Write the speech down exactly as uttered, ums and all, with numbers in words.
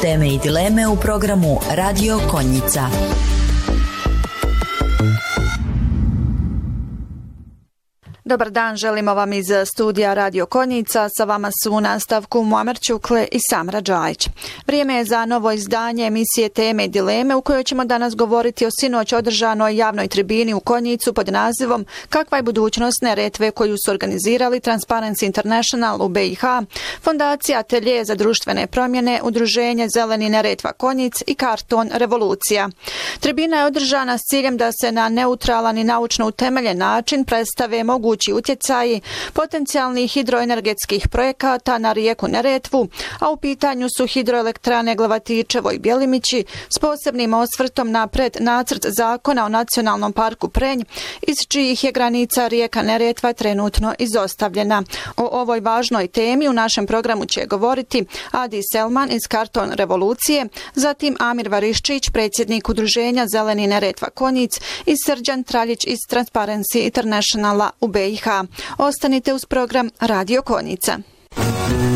Teme i dileme u programu Radio Konjica. Dobar dan, želimo vam iz studija Radio Konjica. Sa vama su u nastavku Muamer Čukle i Samra Džajić. Vrijeme je za novo izdanje emisije Teme i dileme u kojoj ćemo danas govoriti o sinoć održanoj javnoj tribini u Konjicu pod nazivom Kakva je budućnost Neretve, koju su organizirali Transparency International u B i H, Fondacija Atelje za društvene promjene, Udruženje Zeleni Neretva Konjic i Karton Revolucija. Tribina je održana s ciljem da se na neutralan i naučno utemeljen način predstave mogući utjecaji potencijalnih hidroenergetskih projekata na rijeku Neretvu, a u pitanju su hidroelektrane Glavatičevo i Bjelimići s posebnim osvrtom na prednacrt zakona o nacionalnom parku Prenj, iz čijih je granica rijeka Neretva trenutno izostavljena. O ovoj važnoj temi u našem programu će govoriti Adi Selman iz Karton Revolucije, zatim Amir Variščić, predsjednik Udruženja Zeleni Neretva Konjic, i Srđan Traljić iz Transparency Internationala u B i H. Ostanite uz program Radio Konjica.